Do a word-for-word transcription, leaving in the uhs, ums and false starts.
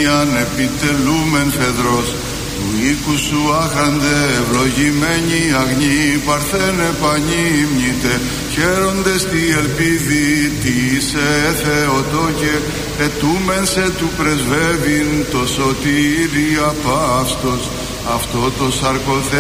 μετανοίαν επιτελούμεν φεδρός, του οίκου σου άχραντε ευλογημένοι αγνοί, παρθένε πανίμνητε, χαίροντες τη ελπίδη της Θεοτόκε, ετούμεν σε του πρεσβεύειν το σωτήρι απαύστος, αυτό το σαρκοθέ